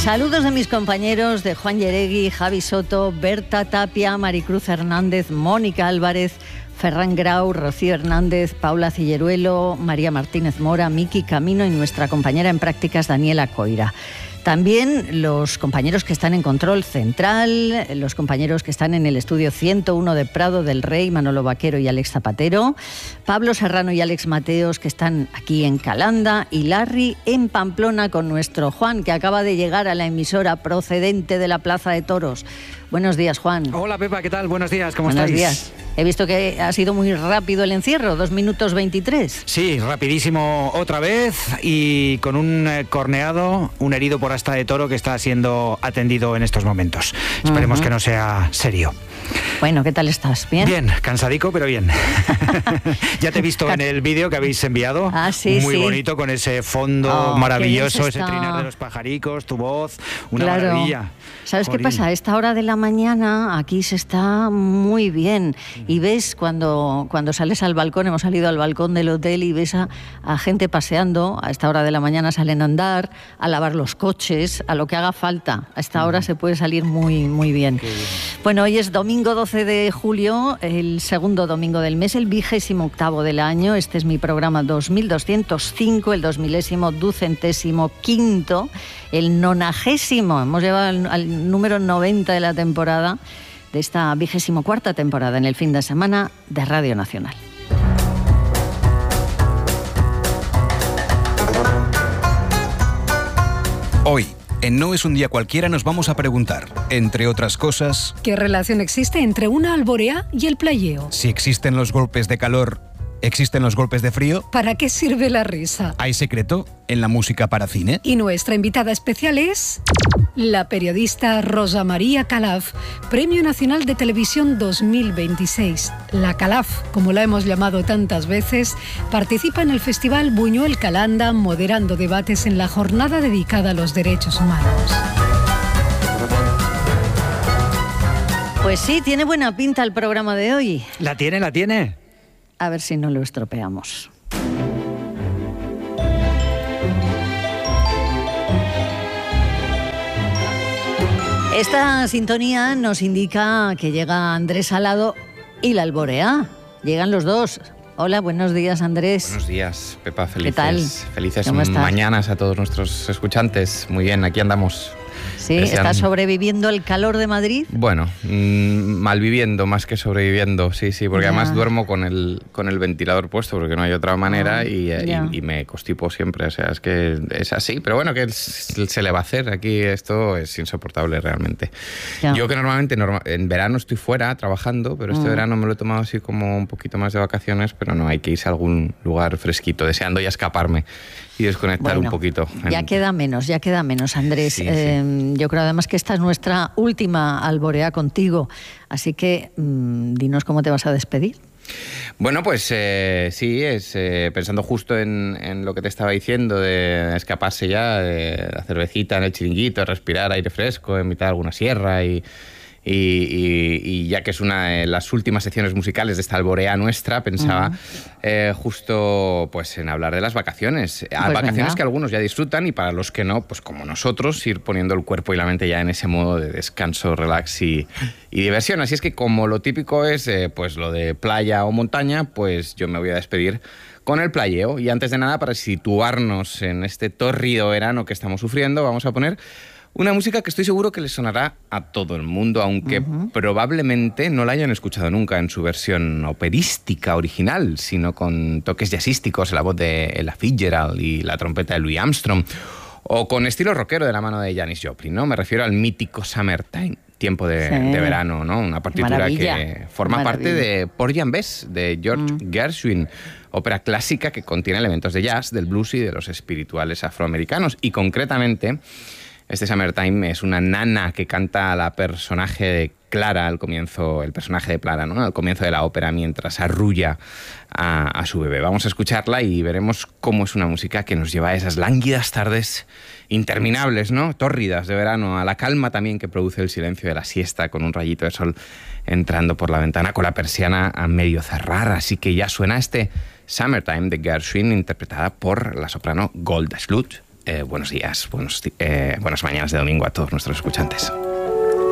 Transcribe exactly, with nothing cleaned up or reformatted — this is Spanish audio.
Saludos de mis compañeros de Juan Yeregui, Javi Soto, Berta Tapia, Maricruz Hernández, Mónica Álvarez, Ferran Grau, Rocío Hernández, Paula Cilleruelo, María Martínez Mora, Miki Camino y nuestra compañera en prácticas Daniela Coira. También los compañeros que están en Control Central, los compañeros que están en el estudio ciento uno de Prado del Rey, Manolo Vaquero y Alex Zapatero, Pablo Serrano y Alex Mateos, que están aquí en Calanda, y Larry en Pamplona con nuestro Juan, que acaba de llegar a la emisora procedente de la Plaza de Toros. Buenos días, Juan. Hola, Pepa, ¿qué tal? Buenos días, ¿cómo Buenos estáis? Días. He visto que ha sido muy rápido el encierro, dos minutos veintitrés. Sí, rapidísimo otra vez y con un eh, corneado, un herido por asta de toro que está siendo atendido en estos momentos. Esperemos uh-huh. que no sea serio. Bueno, ¿qué tal estás? ¿Bien? Bien, cansadico, pero bien. Ya te he visto en el vídeo que habéis enviado. Ah, sí, Muy sí. bonito, con ese fondo oh, maravilloso, ese está... trinar de los pajaricos, tu voz, una claro. maravilla. ¿Sabes Jorín. qué pasa? A esta hora de la mañana aquí se está muy bien. Y ves cuando, cuando sales al balcón, hemos salido al balcón del hotel y ves a, a gente paseando. A esta hora de la mañana salen a andar, a lavar los coches, a lo que haga falta. A esta hora uh-huh. se puede salir muy, muy bien. bien. Bueno, hoy es domingo doce de julio, el segundo domingo del mes, el vigésimo octavo del año. Este es mi programa dos mil doscientos cinco, el dos milésimo ducentésimo quinto, el nonagésimo. Hemos llegado al, al número noventa de la temporada, de esta vigésimo cuarta temporada en el fin de semana de Radio Nacional. Hoy, en No es un día cualquiera, nos vamos a preguntar, entre otras cosas... ¿Qué relación existe entre una alborea y el playeo? Si existen los golpes de calor, ¿existen los golpes de frío? ¿Para qué sirve la risa? ¿Hay secreto en la música para cine? Y nuestra invitada especial es... la periodista Rosa María Calaf, Premio Nacional de Televisión dos mil veintiséis. La Calaf, como la hemos llamado tantas veces, participa en el Festival Buñuel Calanda, moderando debates en la jornada dedicada a los derechos humanos. Pues sí, tiene buena pinta el programa de hoy. ¿La tiene, la tiene? A ver si no lo estropeamos. Esta sintonía nos indica que llega Andrés Salado y la alborea. Llegan los dos. Hola, buenos días, Andrés. Buenos días, Pepa. Felices, ¿Qué tal? Felices mañanas a todos nuestros escuchantes. Muy bien, aquí andamos. Sí, ¿estás sobreviviendo el calor de Madrid? Bueno, mmm, malviviendo más que sobreviviendo, sí, sí, porque ya. además duermo con el, con el ventilador puesto porque no hay otra manera oh, y, y, y me constipo siempre, o sea, es que es así, pero bueno, ¿qué se le va a hacer? Aquí esto es insoportable realmente. Ya. Yo que normalmente norma, en verano estoy fuera trabajando, pero este mm. verano me lo he tomado así como un poquito más de vacaciones, pero no, hay que irse a algún lugar fresquito, deseando ya escaparme y desconectar bueno, un poquito. Ya en... queda menos, ya queda menos, Andrés. Sí, eh, sí. Yo creo además que esta es nuestra última alborea contigo, así que mmm, dinos cómo te vas a despedir. Bueno, pues eh, sí, es eh, pensando justo en, en lo que te estaba diciendo, de escaparse ya, de la cervecita en el chiringuito, respirar aire fresco, en mitad de alguna sierra y... Y, y, y ya que es una de las últimas secciones musicales de esta alborea nuestra, pensaba uh-huh. eh, justo pues en hablar de las vacaciones. Pues vacaciones venga. Que algunos ya disfrutan y para los que no, pues como nosotros, ir poniendo el cuerpo y la mente ya en ese modo de descanso, relax y, y diversión. Así es que como lo típico es eh, pues lo de playa o montaña, pues yo me voy a despedir con el playeo. Y antes de nada, para situarnos en este tórrido verano que estamos sufriendo, vamos a poner una música que estoy seguro que les sonará a todo el mundo, aunque uh-huh. probablemente no la hayan escuchado nunca en su versión operística original, sino con toques jazzísticos, la voz de Ella Fitzgerald y la trompeta de Louis Armstrong, o con estilo rockero de la mano de Janis Joplin, ¿no? Me refiero al mítico Summertime, tiempo de, sí. de verano, ¿no? Una partitura Maravilla. que forma Maravilla. parte de Porgy and Bess, de George mm. Gershwin, ópera clásica que contiene elementos de jazz, del blues y de los espirituales afroamericanos, y concretamente... Este Summertime es una nana que canta a la personaje de Clara al comienzo, el personaje de Clara, ¿no? Al comienzo de la ópera mientras arrulla a, a su bebé. Vamos a escucharla y veremos cómo es una música que nos lleva a esas lánguidas tardes interminables, ¿no? Tórridas de verano, a la calma también que produce el silencio de la siesta con un rayito de sol entrando por la ventana con la persiana a medio cerrar. Así que ya suena este Summertime de Gershwin interpretada por la soprano Golda Schlut eh, buenos días, buenos, eh, buenas mañanas de domingo a todos nuestros escuchantes.